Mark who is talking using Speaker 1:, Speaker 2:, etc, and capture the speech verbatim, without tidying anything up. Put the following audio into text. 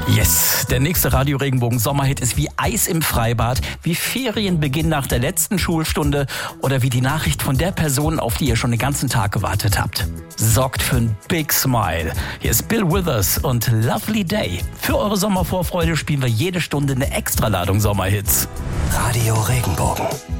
Speaker 1: Yes, der nächste Radio Regenbogen Sommerhit ist wie Eis im Freibad, wie Ferienbeginn nach der letzten Schulstunde oder wie die Nachricht von der Person, auf die ihr schon den ganzen Tag gewartet habt. Sorgt für ein Big Smile. Hier ist Bill Withers und Lovely Day. Für eure Sommervorfreude spielen wir jede Stunde eine Extraladung Sommerhits.
Speaker 2: Radio Regenbogen.